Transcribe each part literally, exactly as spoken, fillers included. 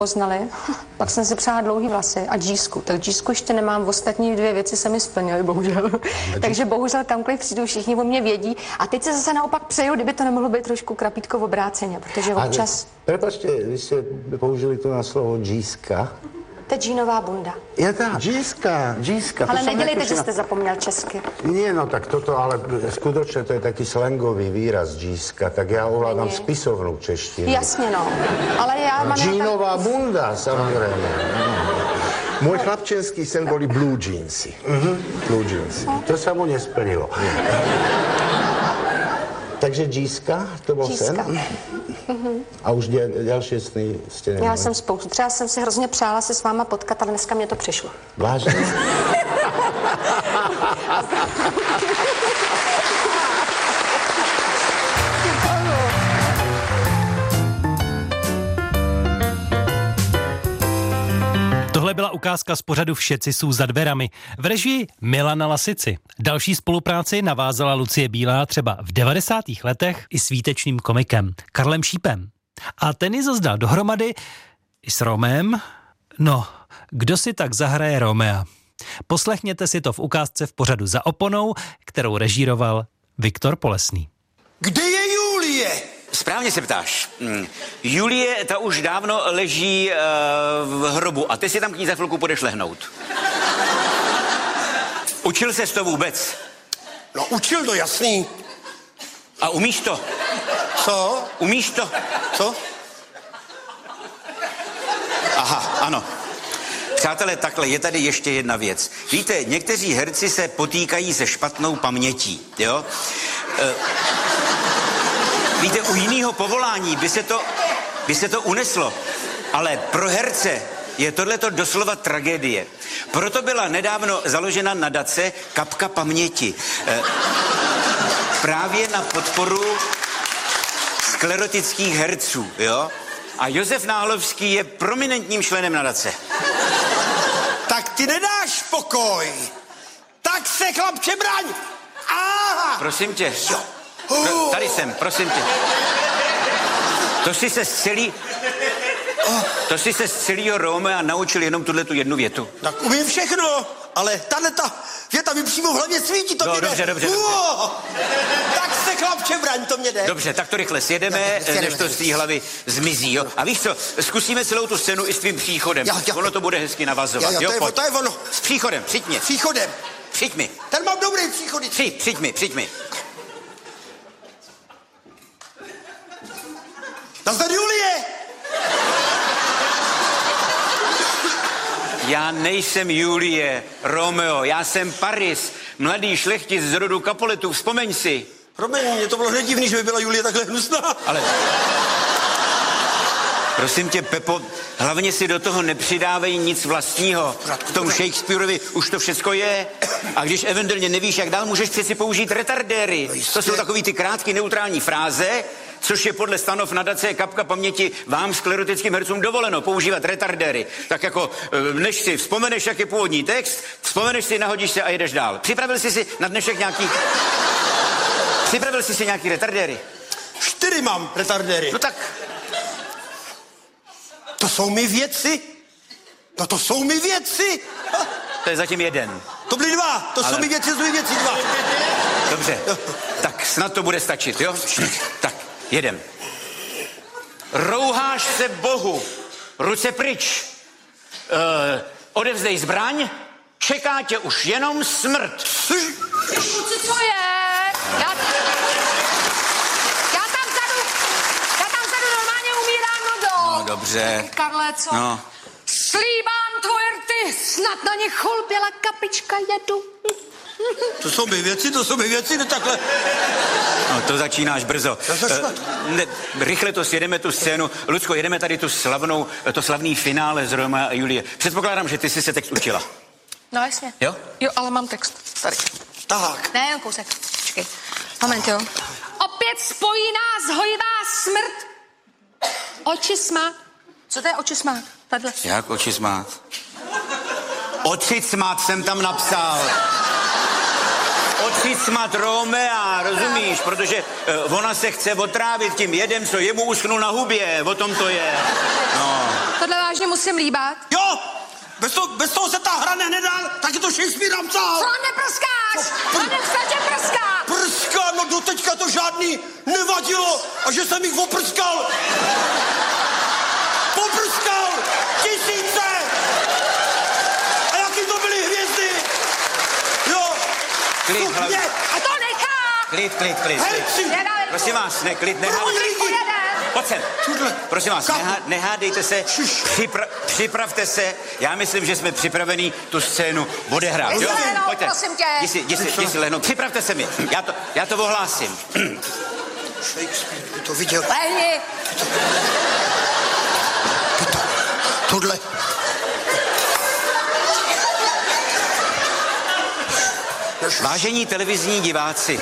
poznali, pak jsem si přála dlouhý vlasy a džísku. Tak džísku ještě nemám, ostatní dvě věci se mi splnily, bohužel. Takže bohužel kamkoliv přijdu, všichni o mě vědí. A teď se zase naopak přeju, kdyby to nemohlo být trošku krapítko v obráceně, protože občas... Prepačte, vy jste použili to na slovo džíska. To je džínová bunda. Je tak, džíska, džíska. Ale nedělejte, že jste zapomněl česky. Nie, no tak toto, ale skutočne to je taký slangový výraz džíska, tak já ovládám Není. spisovnou češtinu. Jasně, no. Ale já mám... Džínová bunda, samozřejmě. Môj chlapčenský sen boli blue jeansy. Mhm. Blue jeansy. To sa mu nesplnilo. Takže džíska, to bol sen? Mhm. A už děl, další sny jste neměli? Já jsem spoustu. Třeba jsem si hrozně přála se s váma potkat, ale dneska mě to přišlo. Vážně? Tohle byla ukázka z pořadu Všetci jsou za dverami v režii Milana Lasici. Další spolupráci navázala Lucie Bílá třeba v devadesátých letech i s výtečným komikem Karlem Šípem. A ten ji zazdal dohromady i s Romem. No, kdo si tak zahraje Romea? Poslechněte si to v ukázce v pořadu Za oponou, kterou režíroval Viktor Polesný. Kde je Julie? Správně se ptáš. Hmm. Julie, ta už dávno leží uh, v hrobu a ty si tam k ní za chvilku půjdeš lehnout. Učil ses to vůbec? No učil to, jasný. A umíš to? Co? Umíš to? Co? Aha, ano. Přátelé, takhle, je tady ještě jedna věc. Víte, někteří herci se potýkají se špatnou pamětí, jo? Uh, Víte, u jiného povolání by se to, by se to uneslo, ale pro herce je tohleto doslova tragédie. Proto byla nedávno založena nadace Kapka paměti. E, právě na podporu sklerotických herců, jo? A Josef Náhlovský je prominentním členem nadace. Tak ty nedáš pokoj. Tak se, chlapče, braň. Aha. Prosím tě. Jo. Pro, tady jsem, prosím tě. To si se z celý... To si se z celého Romea naučil jenom tuhletu jednu větu. Tak umím všechno, ale tahleta věta mi přímo v hlavě svítí, to no, mě dobře, jde. Dobře, dobře, Tak se, chlapče, braň, to mě jde. Dobře, tak to rychle sjedeme, no, než to z té hlavy zmizí, jo? A víš co, zkusíme celou tu scénu i s tvým příchodem. Jo, jo. Ono to bude hezky navazovat, jo, jo, jo? To, je, Pojď. to je ono. S příchodem, přijď mě. Příchodem. Přijď mi. Ten mám dobrý příchody. Přijď, přijď mi, přijď mi. Nazdar, Julie! Já nejsem Julie, Romeo, já jsem Paris, mladý šlechtic z rodu Capuletů, vzpomeň si. Promiň, mě to bylo hned divný, že by byla Julie takhle hnusná. Ale... Prosím tě, Pepo, hlavně si do toho nepřidávej nic vlastního. V tom Shakespeareovi už to všecko je. A když eventuálně nevíš, jak dál, můžeš přeci použít retardéry. To jsou takový ty krátké neutrální fráze, což je podle stanov nadace Kapka paměti vám sklerotickým hercům dovoleno používat retardéry. Tak jako, než si vzpomeneš, jak je původní text, vzpomeneš si, nahodíš se a jedeš dál. Připravil jsi si na dnešek nějaký... Připravil jsi si nějaký retardéry? Čtyři mám retardéry. No tak... To jsou mi věci. No to jsou mi věci. Ha? To je zatím jeden. To byly dva. To Ale... jsou mi věci, jsou mi věci dva. Dobře, tak snad to bude stačit, jo? Tak, jedem. Rouháš se Bohu, ruce pryč. Uh, odevzdej zbraň, čeká tě už jenom smrt. Kluci, co je? Já... Já tam vzadu, já tam vzadu normálně umírám, no do. No, dobře. Karle, co? No. Slíbám tvoje rty, snad na ně cholběla kapička jedu. To jsou mi věci, to jsou mi věci, no takhle. No, to začínáš brzo. Uh, ne, rychle to sjedeme tu scénu. Lucko, jedeme tady tu slavnou, to slavný finále z Romea a Julie. Předpokládám, že ty jsi se text učila. No jasně. Jo? Jo, ale mám text. Tady. Tak. Ne, jen kousek. Počkej. Moment, jo. Opět spojí nás hojivá smrt. Oči smát. Co to je oči smát? Tadyhle. Jak oči smát? Oči smát jsem tam napsal. Oči smát Romea, rozumíš? Protože uh, ona se chce otrávit tím jedem, co jemu uschnul na hubě. O tom to je. No. Tohle vážně musím líbat. Jo, bez toho, bez toho se ta hra nedá, taky to Shakespeare napsal. Co neprskáš? Co tě prská? Prská, no doteďka to žádný nevadilo. A že jsem jich oprskal. Poprskal tisíce. A jaký to byly hvězdy. Jo. Klid, To hlavně. mě- A to nechá! Klid, klid, klid. Herci. Nedávej tu. Prosím vás, ne, klid, nehá... Pro lidi. Pojď sem. Tuhle. Prosím vás, Kapu. nehá, nehádejte se, Šiš. připra, připravte se. Já myslím, že jsme připravení tu scénu odehrát. Jdi Jo? si lehnout, Pojďte. prosím tě. Jdi si, jdi si, jdi si lehnout. Připravte se mi. Já to, já to ohlásím. Shakespeare, ty to viděl. Lehni! Tohle. Vážení televizní diváci,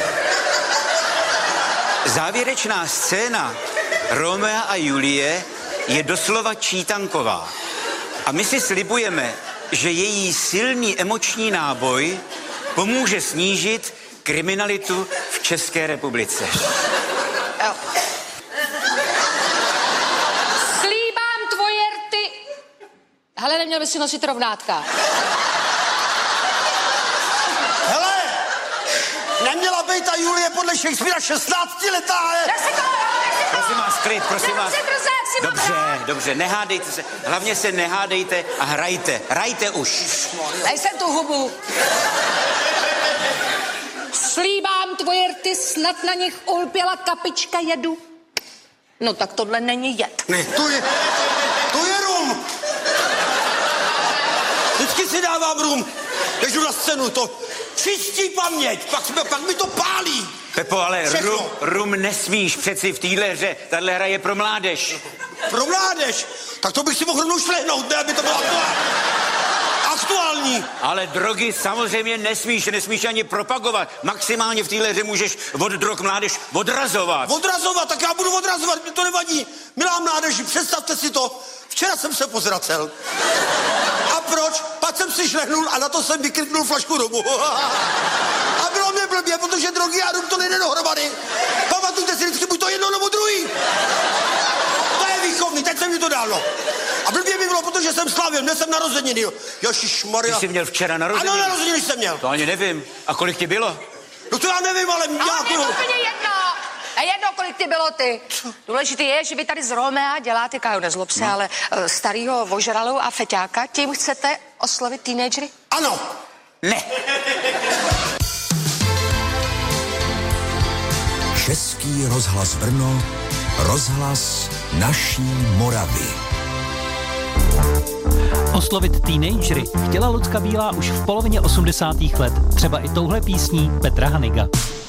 závěrečná scéna Romea a Julie je doslova čítanková. A my si slibujeme, že její silný emoční náboj pomůže snížit kriminalitu v České republice. Jo. Slíbám tvoje rty. Hele, neměl by si nosit rovnátka. Hele, neměla být ta Julie podle Shakespearea šestnáctiletá, ale... Nech si to, nech si to. Prosím vás, klid, prosím vás. Nech si drze, jak si mám Dobře, hrát. dobře, nehádejte se. Hlavně se nehádejte a hrajte. Hrajte už. Dej sem tu hubu. Slíbám tvoje rty, snad na nich ulpěla kapička jedu. No tak tohle není jed. Ne, to je, to je rum. Vždycky si dávám rum, když jdu na scénu, to čistí paměť, pak, jsme, pak mi to pálí. Pepo, ale Všechno. rum, rum nesmíš přeci v téhle hře. Tahle hra je pro mládež. Pro mládež, tak to bych si mohl rovnou šlehnout, ne, aby to bylo aktuální. aktuální. Ale drogy samozřejmě nesmíš, nesmíš ani propagovat. Maximálně v téhle hře můžeš od drog mládež odrazovat. Odrazovat, tak já budu odrazovat, mi to nevadí. Milá mládeži, představte si to, včera jsem se pozracel. A proč? Pak jsem si šlehnul a na to jsem vykriknul flašku rumu. A bylo mě blbě, protože drogy a rum to nejde dohromady. Pamatujte si vždycky buď to jedno nebo druhý. To je výchovný, teď se mi to dalo. A blbě mi bylo, protože jsem slavil, měl jsem narozeniny. Ježišmarja. Ty jsi měl včera narozeniny? Ano, narozeniny jsem měl. To ani nevím. A kolik ti bylo? No to já nevím, ale Ale nějakou... mě to úplně jedno. A jedno, kolik ty bylo ty. Důležitý je, že vy tady z Romea děláte, Kájo, nezlob se, no. ale uh, starýho vožralu a feťáka. Tím chcete oslovit teenagery? Ano. Ne. Český rozhlas Brno, rozhlas naší Moravy. Oslovit teenagery chtěla Lucka Bílá už v polovině osmdesátých let, třeba i touhle písní Petra Haniga.